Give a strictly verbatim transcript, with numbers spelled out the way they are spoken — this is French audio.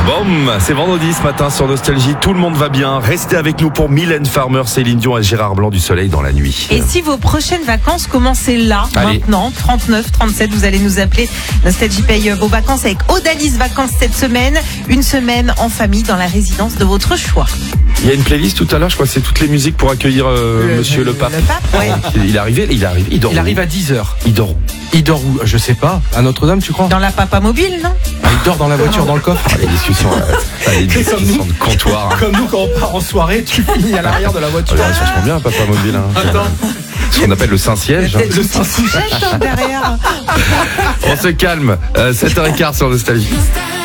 Boum, c'est vendredi ce matin sur Nostalgie, tout le monde va bien. Restez avec nous pour Mylène Farmer, Céline Dion et Gérard Blanc du Soleil dans la nuit. Et si vos prochaines vacances commençaient là, Allez. maintenant, trente-neuf trente-sept, vous allez nous appeler. Nostalgie paye vos vacances avec Odalis Vacances cette semaine. Une semaine en famille dans la résidence de votre choix. Il y a une playlist tout à l'heure, je crois que c'est toutes les musiques pour accueillir euh, Le- Monsieur le, le- Pape. le pape, ouais. Il est arrivé, il arrive, il dort. Il où arrive à dix heures. Il dort. où Il dort où? Je sais pas. À Notre-Dame, tu crois? Dans la papa mobile, non? Ah, il dort dans la voiture, dans le coffre. Ah, les discussions, euh, ah, les C'est comme discussions nous. de comptoir. Hein. Comme nous, quand on part en soirée, tu finis à l'arrière de la Oh, voiture. là, ça se prend bien, Papa Mobile. Hein. Attends. Ce qu'on appelle le Saint-Siège. hein. Le Saint-Siège. Derrière. On se calme. Euh, sept heures quinze sur Nostalgie.